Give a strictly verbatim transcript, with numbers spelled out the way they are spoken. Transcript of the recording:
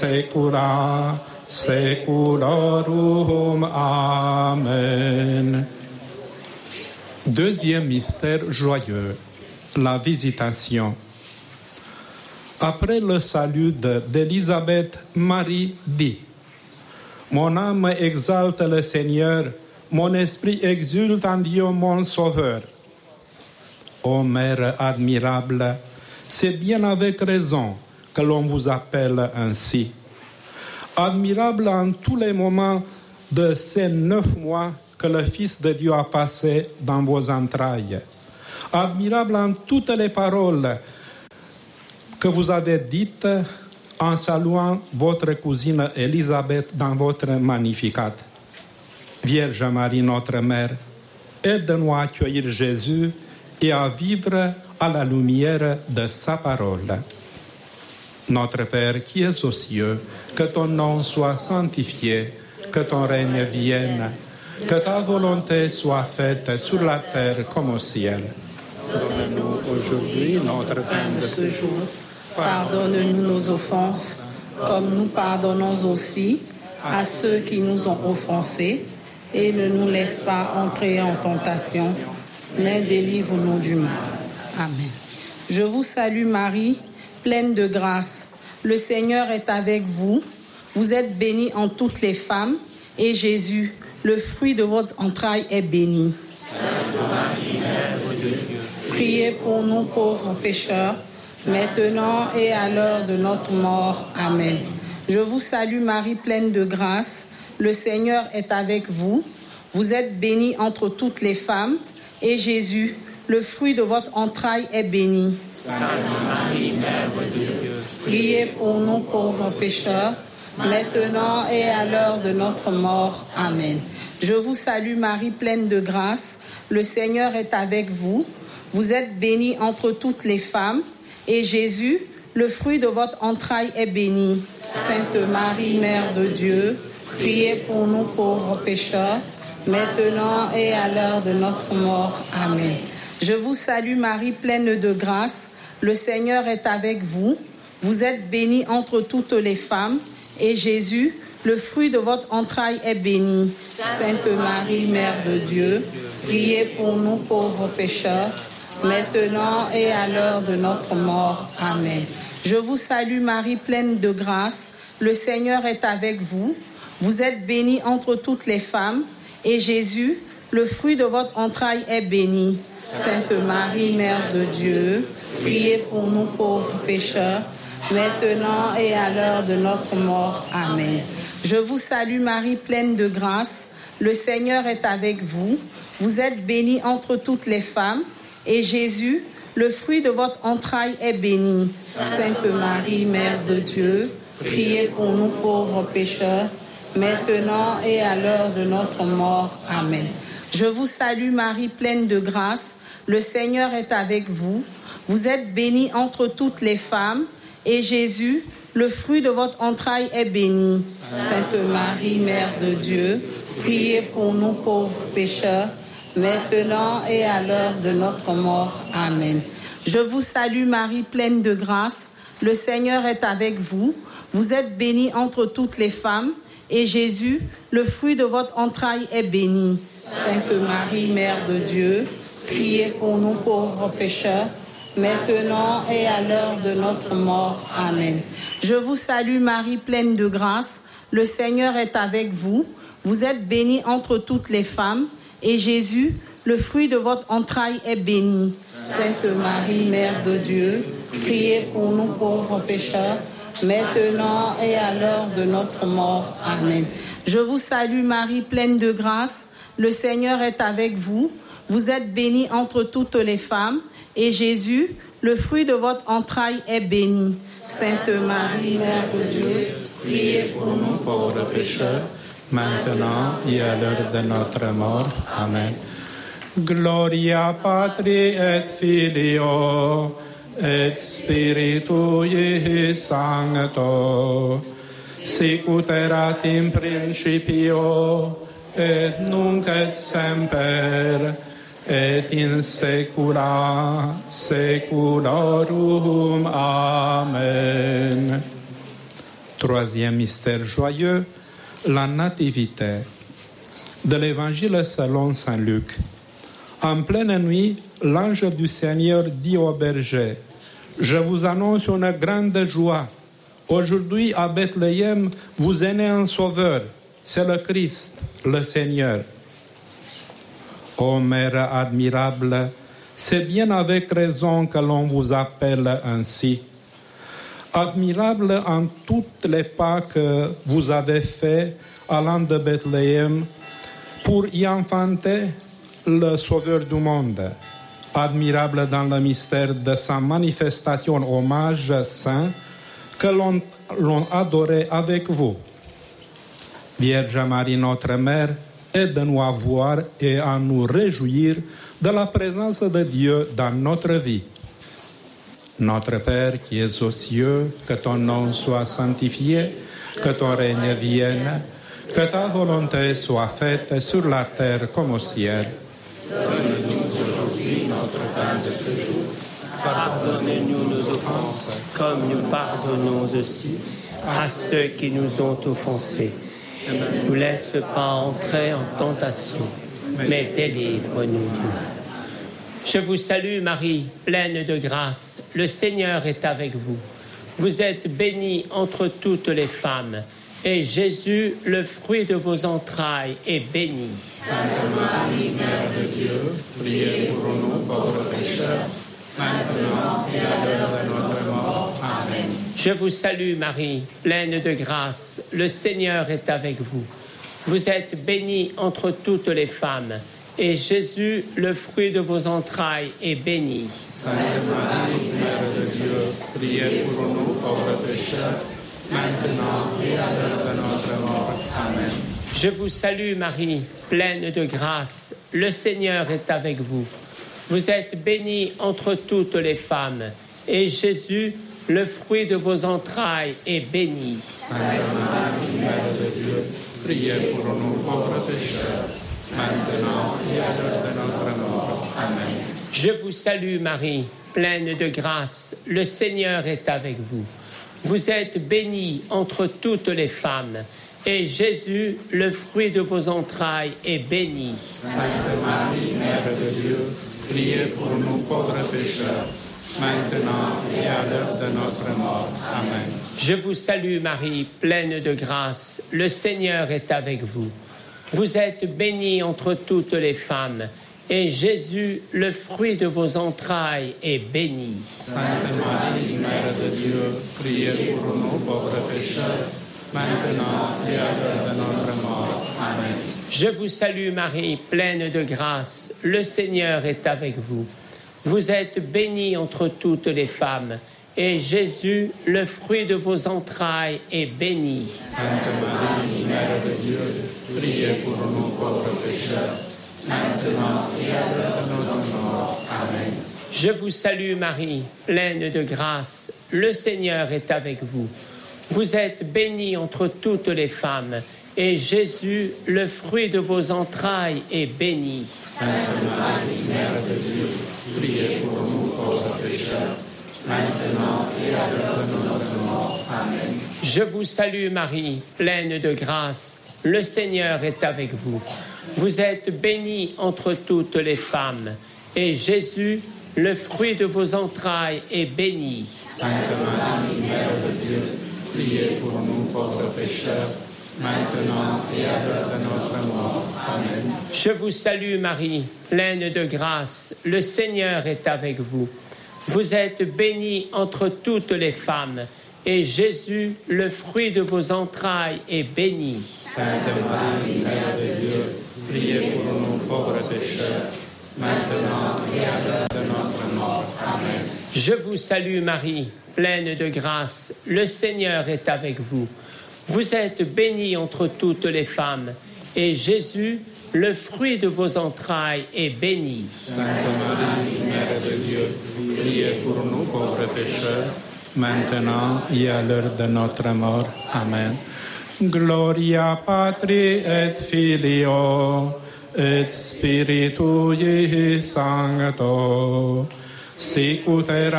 Secula seculorum. Amen. Deuxième mystère joyeux, la visitation. Après le salut d'Élisabeth, Marie dit: Mon âme exalte le Seigneur, mon esprit exulte en Dieu mon Sauveur. Ô Mère admirable, c'est bien avec raison que l'on vous appelle ainsi. Admirable en tous les moments de ces neuf mois que le Fils de Dieu a passé dans vos entrailles. Admirable en toutes les paroles que vous avez dites en saluant votre cousine Élisabeth dans votre Magnificat. Vierge Marie, notre Mère, aide-nous à accueillir Jésus et à vivre à la lumière de sa parole. Notre Père qui es aux cieux, que ton nom soit sanctifié, que ton règne vienne, que ta volonté soit faite sur la terre comme au ciel. Donne-nous aujourd'hui notre pain de ce jour. Pardonne-nous nos offenses, comme nous pardonnons aussi à ceux qui nous ont offensés, et ne nous laisse pas entrer en tentation, mais délivre-nous du mal. Amen. Je vous salue Marie, pleine de grâce. Le Seigneur est avec vous. Vous êtes bénie en toutes les femmes, et Jésus, le fruit de votre entraille, est béni. Sainte Marie, Mère de Dieu, priez pour nous pauvres pécheurs, maintenant et à l'heure de notre mort. Amen. Je vous salue Marie, pleine de grâce. Le Seigneur est avec vous. Vous êtes bénie entre toutes les femmes, et Jésus, le fruit de votre entraille, est béni. Sainte Marie, Mère de Dieu, priez pour nous pauvres pécheurs, maintenant et à l'heure de notre mort. Amen. Je vous salue Marie, pleine de grâce. Le Seigneur est avec vous. Vous êtes bénie entre toutes les femmes, et Jésus, le fruit de votre entraille, est béni. Sainte Marie, Mère de Dieu, priez pour nous pauvres pécheurs, maintenant et à l'heure de notre mort. Amen. Je vous salue Marie, pleine de grâce. Le Seigneur est avec vous. Vous êtes bénie entre toutes les femmes, et Jésus, le fruit de votre entraille, est béni. Sainte Marie, Mère de Dieu, priez pour nous pauvres pécheurs, maintenant et à l'heure de notre mort. Amen. Je vous salue Marie, pleine de grâce. Le Seigneur est avec vous. Vous êtes bénie entre toutes les femmes, et Jésus, le fruit de votre entraille, est béni. Sainte Marie, Mère de Dieu, priez pour nous pauvres pécheurs, maintenant et à l'heure de notre mort. Amen. Je vous salue Marie, pleine de grâce. Le Seigneur est avec vous. Vous êtes bénie entre toutes les femmes, et Jésus, le fruit de votre entraille, est béni. Sainte Marie, Mère de Dieu, priez pour nous pauvres pécheurs, maintenant et à l'heure de notre mort. Amen. Je vous salue Marie, pleine de grâce. Le Seigneur est avec vous. Vous êtes bénie entre toutes les femmes, et Jésus, le fruit de votre entraille, est béni. Sainte Marie, Mère de Dieu, priez pour nous pauvres pécheurs, maintenant et à l'heure de notre mort. Amen. Je vous salue Marie, pleine de grâce. Le Seigneur est avec vous. Vous êtes bénie entre toutes les femmes, et Jésus, le fruit de votre entraille, est béni. Sainte Marie, Mère de Dieu, priez pour nous pauvres pécheurs, maintenant et à l'heure de notre mort. Amen. Je vous salue Marie, pleine de grâce. Le Seigneur est avec vous. Vous êtes bénie entre toutes les femmes, et Jésus, le fruit de votre entraille, est béni. Sainte Marie, Mère de Dieu, priez pour nous pauvres pécheurs, maintenant et à l'heure de notre mort. Amen. Je vous salue Marie, pleine de grâce. Le Seigneur est avec vous. Vous êtes bénie entre toutes les femmes, et Jésus, le fruit de votre entraille, est béni. Sainte Marie, Mère de Dieu, priez pour nous pauvres pécheurs, maintenant et à l'heure de notre mort. Amen. Gloria Patri et Filio et Spiritui Sancto, sic ut erat in principio et nunc et semper et in saecula saeculorum. Amen. Troisième mystère joyeux, la Nativité. De l'Évangile selon saint Luc. En pleine nuit, l'ange du Seigneur dit au berger, « Je vous annonce une grande joie. Aujourd'hui, à Bethléem, vous est né un sauveur. C'est le Christ, le Seigneur. » Ô Mère admirable, c'est bien avec raison que l'on vous appelle ainsi. Admirable en tous les pas que vous avez faits allant de Bethléem pour y enfanter le Sauveur du monde. Admirable dans le mystère de sa manifestation hommage saint que l'on, l'on adorait avec vous. Vierge Marie, notre Mère, aide-nous à voir et à nous réjouir de la présence de Dieu dans notre vie. Notre Père qui es aux cieux, que ton nom soit sanctifié, que ton règne vienne, que ta volonté soit faite sur la terre comme au ciel. Donne-nous aujourd'hui notre pain de ce jour. Pardonnez-nous nos offenses, comme nous pardonnons aussi à ceux qui nous ont offensés. Ne nous laisse pas entrer en tentation, mais délivre-nous du mal. Je vous salue Marie, pleine de grâce, le Seigneur est avec vous. Vous êtes bénie entre toutes les femmes, et Jésus, le fruit de vos entrailles, est béni. Sainte Marie, Mère de Dieu, priez pour nous pauvres pécheurs, maintenant et à l'heure de notre mort. Amen. Je vous salue Marie, pleine de grâce, le Seigneur est avec vous. Vous êtes bénie entre toutes les femmes, et Jésus, le fruit de vos entrailles, est béni. Sainte Marie, Mère de Dieu, priez pour nous pauvres pécheurs, maintenant et à l'heure de notre mort. Amen. Je vous salue Marie, pleine de grâce, le Seigneur est avec vous. Vous êtes bénie entre toutes les femmes, et Jésus, le fruit de vos entrailles, est béni. Sainte Marie, Mère de Dieu, priez pour nous pauvres pécheurs, maintenant et à l'heure de notre mort. Amen. Je vous salue Marie, pleine de grâce, le Seigneur est avec vous. Vous êtes bénie entre toutes les femmes, et Jésus, le fruit de vos entrailles, est béni. Sainte Marie, Mère de Dieu, priez pour nous pauvres pécheurs, maintenant et à l'heure de notre mort. Amen. Je vous salue Marie, pleine de grâce, le Seigneur est avec vous. Vous êtes bénie entre toutes les femmes, et Jésus, le fruit de vos entrailles, est béni. Sainte Marie, Mère de Dieu, priez pour nous pauvres pécheurs, maintenant et à l'heure de notre mort. Amen. Je vous salue Marie, pleine de grâce, le Seigneur est avec vous. Vous êtes bénie entre toutes les femmes, et Jésus, le fruit de vos entrailles, est béni. Sainte Marie, Mère de Dieu, priez pour nous pauvres pécheurs, maintenant et à l'heure de notre mort. Amen. Je vous salue Marie, pleine de grâce, le Seigneur est avec vous. Vous êtes bénie entre toutes les femmes, et Jésus, le fruit de vos entrailles, est béni. Sainte Marie, Mère de Dieu, priez pour nous pauvres pécheurs, maintenant et à l'heure de notre mort. Amen. Je vous salue Marie, pleine de grâce, le Seigneur est avec vous. Vous êtes bénie entre toutes les femmes, et Jésus, le fruit de vos entrailles, est béni. Sainte Marie, Mère de Dieu, priez pour nous pauvres pécheurs, maintenant et à l'heure de notre mort. Amen. Je vous salue Marie, pleine de grâce, le Seigneur est avec vous. Vous êtes bénie entre toutes les femmes, et Jésus, le fruit de vos entrailles, est béni. Sainte Marie, Mère de Dieu, priez pour nous pauvres pécheurs, maintenant et à l'heure de notre mort. Amen. Je vous salue Marie, pleine de grâce, le Seigneur est avec vous. Vous êtes bénie entre toutes les femmes, et Jésus, le fruit de vos entrailles, est béni. Sainte Marie, Mère de Dieu, priez pour nous pauvres pécheurs, maintenant et à l'heure de notre mort. Amen. Gloria Patri et Filio et Spiritui Sancto, sic ut erat